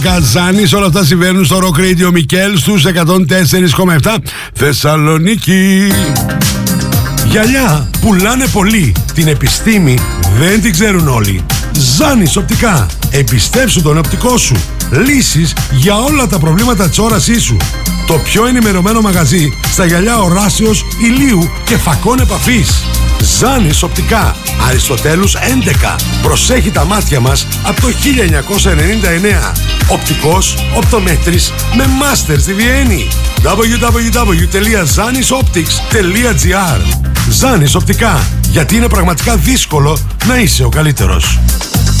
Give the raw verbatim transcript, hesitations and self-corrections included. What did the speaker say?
Καζάνης, όλα αυτά συμβαίνουν στο Rock Radio Μικέλ στους εκατόν τέσσερα κόμμα επτά Θεσσαλονίκη. Γυαλιά πουλάνε πολύ, την επιστήμη δεν την ξέρουν όλοι. Ζάνης Οπτικά, εμπιστεύσου τον οπτικό σου. Λύσεις για όλα τα προβλήματα της όρασής σου. Το πιο ενημερωμένο μαγαζί στα γυαλιά οράσεως, ηλίου και φακών επαφής. Ζάνης Οπτικά, Αριστοτέλους έντεκα. Προσέχει τα μάτια μας από το χίλια εννιακόσια ενενήντα εννέα. Οπτικός, οπτομέτρης με μάστερ στη Βιέννη. double-u double-u double-u τελεία zanis optics τελεία gr. Ζάνης Οπτικά, γιατί είναι πραγματικά δύσκολο να είσαι ο καλύτερος.